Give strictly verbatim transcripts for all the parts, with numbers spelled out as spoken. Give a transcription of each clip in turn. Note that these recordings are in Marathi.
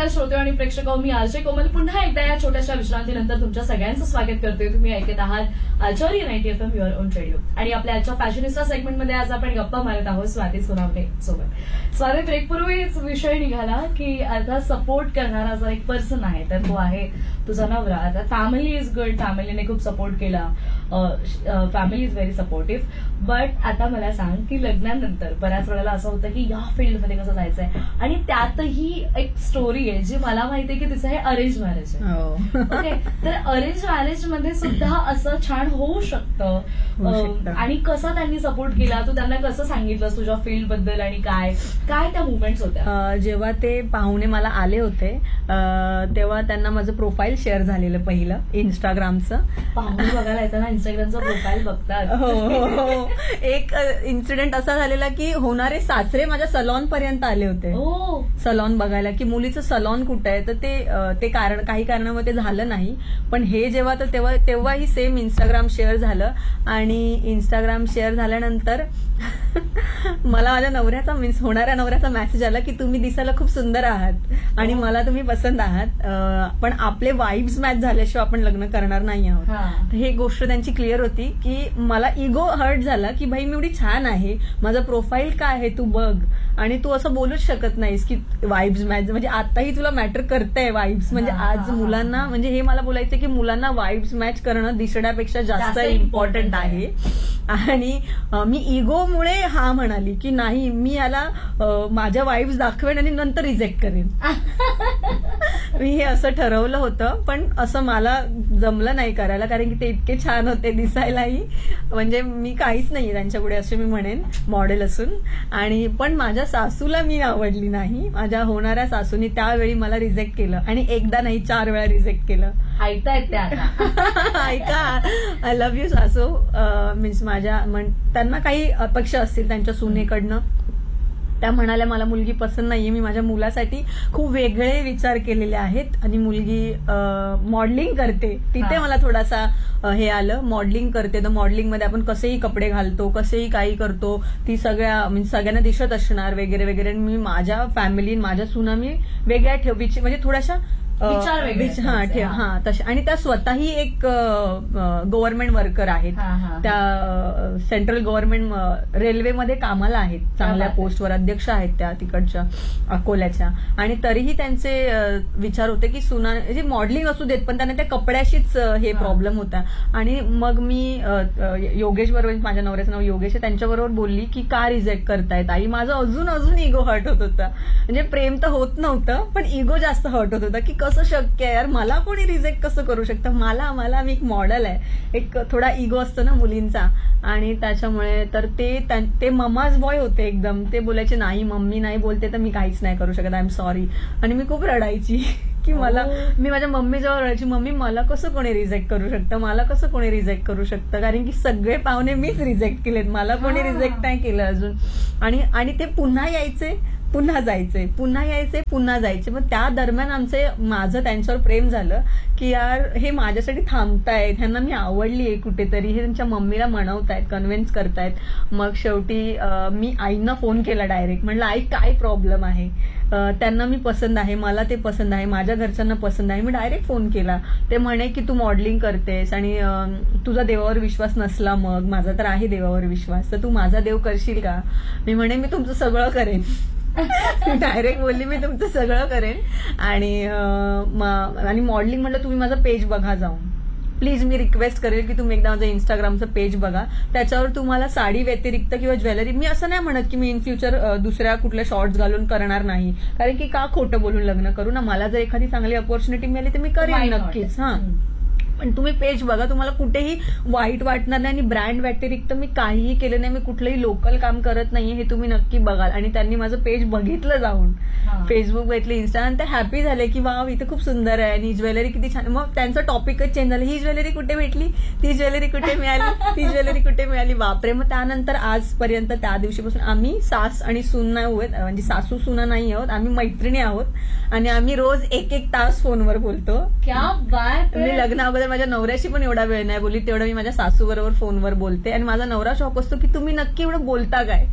नमस्कार श्रोते आणि प्रेक्षक, मी आरजे कोमल पुन्हा एकदा या छोट्याशा विश्रांतीनंतर तुमच्या सगळ्यांचं स्वागत करते. तुम्ही ऐकत आहात आचार्य ninety F am your on radio. आणि आपल्या आजच्या फॅशनिस्टा सेगमेंटमध्ये आज आपण गप्पा मारत आहोत स्वाती सोनावणे सोबत. स्वाती, ब्रेकपूर्वीच विषय निघाला की आता सपोर्ट करणारा जर एक पर्सन आहे तर तो आहे तुझा नवरा. आता फॅमिली इज गुड, फॅमिलीने खूप सपोर्ट केला, family is very supportive. But आता मला सांग की लग्नानंतर बऱ्याच वेळेला असं होतं की या फील्डमध्ये कसं जायचंय, आणि त्यातही एक स्टोरी आहे जी मला माहिती आहे की तिचं हे अरेंज मॅरेज आहे. ओके, तर अरेंज मॅरेज मध्ये सुद्धा असं छान होऊ शकतं. आणि कसा त्यांनी सपोर्ट केला, तू त्यांना कसं सांगितलं तुझ्या फील्ड बद्दल आणि काय काय त्या मुवमेंट्स होत्या? जेव्हा ते पाहुणे मला आले होते तेव्हा त्यांना माझं प्रोफाईल शेअर झालेलं पहिलं इंस्टाग्रामचं. पाहुणे बघायला येताना इंस्टाग्रामचं प्रोफाईल बघतात. हो हो. एक इन्सिडेंट असा झालेला की होणारे सासरे माझ्या सलॉन पर्यंत आले होते सलॉन बघायला की मुलीचं सलॉन कुठं आहे. तर ते ते कारण काही कारणामुळे ते झालं नाही. पण हे जेव्हा तर तेव्हा तेव्हाही सेम इंस्टाग्राम शेअर झालं. आणि इंस्टाग्राम शेअर झाल्यानंतर मला माझ्या नवऱ्याचा मीन्स होणाऱ्या नवऱ्याचा मेसेज आला की तुम्ही दिसायला खूप सुंदर आहात आणि मला तुम्ही पसंत आहात, पण आपले वाईब्स मॅच झाल्याशिवाय आपण लग्न करणार नाही आहोत. हे गोष्ट त्यांची क्लिअर होती की मला इगो हर्ट झाला की भाई मी एवढी छान आहे, माझं प्रोफाईल काय आहे तू बघ, आणि तू असं बोलूच शकत नाहीस की वाईब्स मॅच. म्हणजे आताही तुला मॅटर करतंय वाईब्स. म्हणजे आज मुलांना म्हणजे हे मला बोलायचं की मुलांना वाईब्स मॅच करणं दिसण्यापेक्षा जास्त इम्पॉर्टंट आहे. आणि मी इगोमुळे हा म्हणाली की नाही मी याला माझ्या वाईब्स दाखवेन आणि नंतर रिजेक्ट करेन. मी हे असं ठरवलं होतं, पण असं मला जमलं नाही करायला कारण की ते इतके छान होते दिसायलाही. म्हणजे मी काहीच नाही त्यांच्या पुढे असे मी म्हणेन मॉडेल असून. आणि पण माझ्या सासूला मी आवडली नाही. माझ्या होणाऱ्या सासूनी त्यावेळी मला रिजेक्ट केलं आणि एकदा नाही चार वेळा रिजेक्ट केलं. ऐकतायत त्या ऐका, आय लव्ह यू सासू. मीन्स माझ्या त्यांना काही अपेक्षा असतील त्यांच्या सुनेकडनं. त्या म्हणाल्या मला मुलगी पसंत नाहीये, मी माझ्या मुलासाठी खूप वेगळे विचार केलेले आहेत. आणि मुलगी मॉडेलिंग करते, तिथे मला थोडासा हे आलं. मॉडेलिंग करते तर मॉडेलिंग मध्ये आपण कसेही कपडे घालतो, कसेही काही करतो, ती सगळ्या म्हणजे सगळ्यांना दिसत असणार वगैरे वगैरे. मी माझ्या फॅमिली माझ्या सुना मी वेगळ्या ठेव म्हणजे थोड्याशा हा ठेव हा तशा. आणि त्या स्वतःही एक गव्हर्नमेंट वर्कर आहेत, त्या सेंट्रल गव्हर्नमेंट रेल्वेमध्ये कामाला आहेत, चांगल्या पोस्टवर अध्यक्ष आहेत त्या तिकडच्या अकोल्याच्या. आणि तरीही त्यांचे विचार होते की सुना म्हणजे मॉडेलिंग असू देत पण त्यांना त्या कपड्याशीच हे प्रॉब्लेम होता. आणि मग मी योगेश बरोबर, माझ्या नवऱ्याचं नाव योगेश आहे, त्यांच्याबरोबर बोलली की का रिजेक्ट करतायत आई. माझं अजून अजून इगो हर्ट होत होता. म्हणजे प्रेम तर होत नव्हतं पण इगो जास्त हर्ट होत होता की कसं शक्य आहे यार, मला कोणी रिजेक्ट कसं करू शकतं. मला मला मी एक मॉडेल आहे, एक थोडा इगो असतो ना मुलींचा. आणि त्याच्यामुळे तर ते ते ममाज बॉय होते एकदम. ते बोलायचे नाही मम्मी नाही बोलते तर मी काहीच नाही करू शकत, आय एम सॉरी. आणि मी खूप रडायची की मला मी माझ्या मम्मीजवळ रडायची, मम्मी मला कसं कोणी रिजेक्ट करू शकतं, मला कसं कोणी रिजेक्ट करू शकतं. कारण की सगळे पाहुणे मीच रिजेक्ट केलेत, मला कोणी रिजेक्ट नाही केलं अजून. आणि आणि ते पुन्हा यायचे पुन्हा जायचे, पुन्हा यायचे पुन्हा जायचे. मग त्या दरम्यान आमचे माझं त्यांच्यावर प्रेम झालं की यार हे माझ्यासाठी थांबतायत, ह्यांना मी आवडली आहे कुठेतरी, हे त्यांच्या मम्मीला म्हणवतायत, कन्व्हिन्स करतायत. मग शेवटी मी आईंना फोन केला डायरेक्ट. म्हणलं आई काय प्रॉब्लेम आहे, त्यांना मी पसंत आहे, मला ते पसंत आहे, माझ्या घरच्यांना पसंत आहे. मी डायरेक्ट फोन केला. ते म्हणे की तू मॉडेलिंग करतेस आणि तुझा देवावर विश्वास नसला, मग माझा तर आहे देवावर विश्वास, तर तू माझा देव करशील का. मी म्हणे मी तुमचं सगळं करेन. डायरेक्ट बोलली मी तुमचं सगळं करेन. आणि आणि मॉडेलिंग म्हटलं तुम्ही माझं पेज बघा जाऊन प्लीज. मी रिक्वेस्ट करेल की तुम्ही एकदा माझं इंस्टाग्रामचं पेज बघा, त्याच्यावर तुम्हाला साडी व्यतिरिक्त किंवा ज्वेलरी, मी असं नाही म्हणत की मी इन फ्युचर दुसऱ्या कुठल्या शॉर्ट्स घालून करणार नाही, कारण की का खोटं बोलून लग्न करू ना. मला जर एखादी चांगली अपॉर्च्युनिटी मिळाली तर मी करेन नक्कीच. हा, पण तुम्ही पेज बघा, तुम्हाला कुठेही वाईट वाटणार नाही. आणि ब्रँड व्यतिरिक्त मी काहीही केलं नाही, मी कुठलंही लोकल काम करत नाहीये, हे तुम्ही नक्की बघाल. आणि त्यांनी माझं पेज बघितलं जाऊन, फेसबुक बघितलं, इन्स्टा, आणि ते हॅपी झाले की वाव इथे खूप सुंदर आहे आणि ज्वेलरी किती छान. मग त्यांचं टॉपिकच चेंज झालं, ही ज्वेलरी कुठे भेटली, ती ज्वेलरी कुठे मिळाली, ती ज्वेलरी कुठे मिळाली, बापरे. मग त्यानंतर आजपर्यंत त्या दिवशीपासून आम्ही सास आणि सून नाही आहोत, म्हणजे सासू सुना नाही आहोत, आम्ही मैत्रिणी आहोत. आणि आम्ही रोज एक एक तास फोनवर बोलतो. क्या बात. मी लग्न अगोदर माझ्या माझ्या नवऱ्याशी पण एवढा वेळ नाही बोलली तेवढा मी माझ्या सासू बरोबर फोनवर बोलते. आणि माझा नवरा शॉक असतो की तुम्ही नक्की एवढं बोलता काय.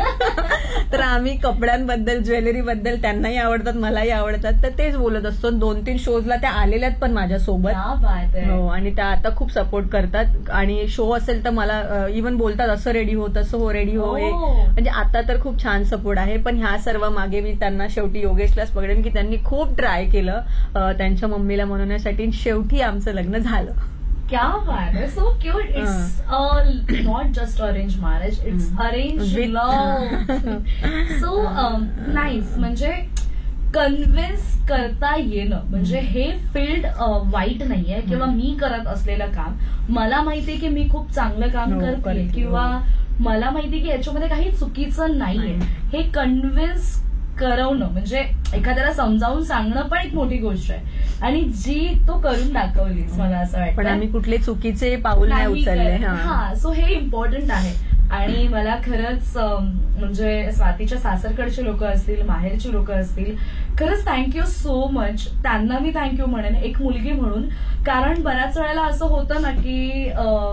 तर आम्ही कपड्यांबद्दल, ज्वेलरी बद्दल, त्यांनाही आवडतात मलाही आवडतात, तर तेच बोलत असतो. दोन तीन शोजला त्या आलेल्यात पण माझ्यासोबत. हो, आणि त्या आता खूप सपोर्ट करतात. आणि शो असेल तर मला इव्हन बोलतात असं रेडी हो, तसं हो, रेडी हो. हे म्हणजे आता तर खूप छान सपोर्ट आहे. पण ह्या सर्व मागे मी त्यांना शेवटी योगेशलाच पकडेन की त्यांनी खूप ट्राय केलं त्यांच्या मम्मीला म्हणण्यासाठी. शेवटी आमचं लग्न झालं. क्या बात आहे. So cute. It's not just arrange marriage, it's arrange love. So nice. म्हणजे कन्व्हिन्स करता येणं म्हणजे हे फील्ड वाईट नाहीये किंवा मी करत असलेलं काम, मला माहितीये की मी खूप चांगलं काम करते किंवा मला माहितीये की याच्यामध्ये काही चुकीचं नाहीये. हे कन्व्हिन्स करवणं म्हणजे एखाद्याला समजावून सांगणं पण एक मोठी गोष्ट आहे. आणि जी तो करून दाखवलीस मला असं वाटतं. पण आम्ही कुठले चुकीचे पाऊल नाही उचलले. हा, सो हे इम्पॉर्टंट आहे. आणि मला खरंच म्हणजे स्वातीच्या सासरकडचे लोक असतील, माहेरची लोक असतील, खरंच थँक्यू सो मच. त्यांना मी थँक्यू म्हणेन एक मुलगी म्हणून. कारण बऱ्याच वेळेला असं होतं ना की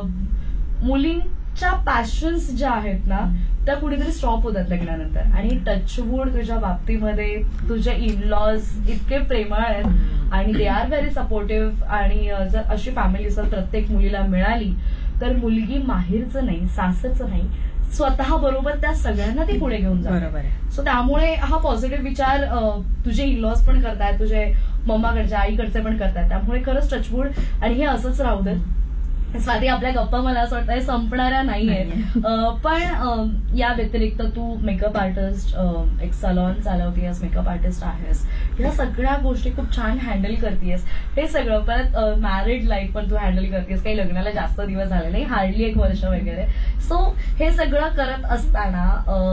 मुलींच्या पॅशन्स ज्या आहेत ना त्या कुठेतरी स्टॉप होतात लग्नानंतर. आणि टचवूड तुझ्या बाबतीमध्ये तुझे इन लॉज इतके प्रेमळ आहेत आणि दे आर व्हेरी सपोर्टिव्ह. आणि जर अशी फॅमिली जर प्रत्येक मुलीला मिळाली तर मुलगी माहेरचं नाही, सासरचं नाही, स्वतः बरोबर त्या सगळ्यांना ती पुढे घेऊन जाते. सो त्यामुळे हा पॉझिटिव्ह विचार तुझे इनलॉज पण करतायत, तुझे मम्माकडचे, आईकडचे पण करतायत. त्यामुळे खरंच टचवूड. आणि हे असंच राहू दे. स्वाती, आपल्या गप्पा मला असं वाटतं संपणाऱ्या नाहीयेत. पण या व्यतिरिक्त तू मेकअप आर्टिस्ट, एक सलॉन चालवतेस, मेकअप आर्टिस्ट आहेस, ह्या सगळ्या गोष्टी खूप छान हँडल करतेस. हे सगळं परत मॅरिड लाईफ पण तू हँडल करतेस. काही लग्नाला जास्त दिवस झाले नाही, हार्डली एक वर्ष वगैरे. सो हे सगळं करत असताना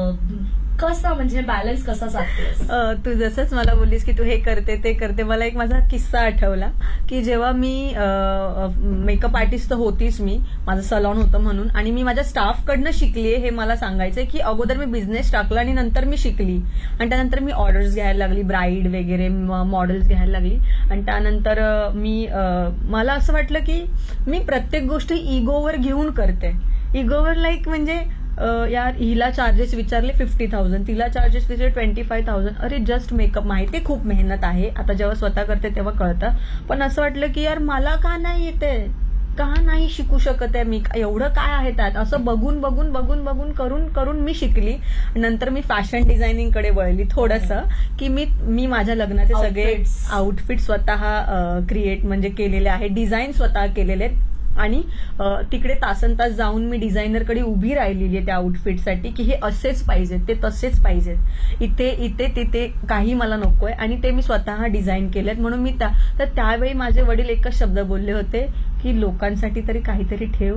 कसं म्हणजे बॅलन्स कसा साधतेस? तू जसंच मला बोललीस की तू हे करते ते करते, मला एक माझा किस्सा आठवला की जेव्हा मी मेकअप आर्टिस्ट तर होतीच मी, माझं सलॉन होतं म्हणून, आणि मी माझ्या स्टाफकडनं शिकलीये हे मला सांगायचंय की अगोदर मी बिझनेस टाकला आणि नंतर मी शिकली. आणि त्यानंतर मी ऑर्डर्स घ्यायला लागली, ब्राईड वगैरे मॉडेल्स घ्यायला लागली. आणि त्यानंतर मी मला असं वाटलं की मी प्रत्येक गोष्ट इगोवर घेऊन करते. इगोवर लाईक म्हणजे यार हिला चार्जेस विचारले फिफ्टी थाउजंड, तिला चार्जेस विचारले ट्वेंटी फाय थाउजंड. अरे जस्ट मेकअप, माहिती खूप मेहनत आहे, आता जेव्हा स्वतः करते तेव्हा कळतं. पण असं वाटलं की यार मला का नाही येते, का नाही शिकू शकत आहे मी, एवढं काय आहे त्यात, असं बघून बघून बघून बघून करून करून मी शिकली. नंतर मी फॅशन डिझायनिंगकडे वळली थोडंसं की मी मी माझ्या लग्नाचे सगळे आउटफिट स्वतः क्रिएट म्हणजे केलेले आहे, डिझाईन स्वतः केलेले आहेत. आणि तिकडे तासन तास जाऊन मी डिझायनरकडे उभी राहिलेली आहे त्या आउटफिटसाठी की हे असेच पाहिजेत, ते तसेच पाहिजेत, इथे इथे तिथे काही मला नकोय. आणि ते मी स्वतः डिझाईन केलेत. म्हणून मी त्या तर त्यावेळी माझे वडील एकच शब्द बोलले होते की लोकांसाठी तरी काहीतरी ठेव.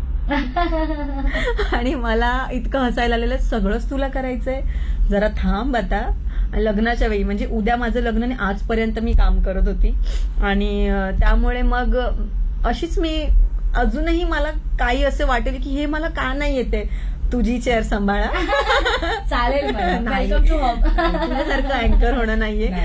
आणि मला इतकं हसायला आलेलं, सगळंच तुला करायचंय, जरा थांब आता. लग्नाच्या वेळी म्हणजे उद्या माझं लग्न आणि आजपर्यंत मी काम करत होती. आणि त्यामुळे मग अशीच मी अजूनही मला काही असं वाटेल की हे मला का नाही येते, तुझी चेअर सांभाळा. चालेल, तुझ्यासारखं अँकर होणं नाहीये.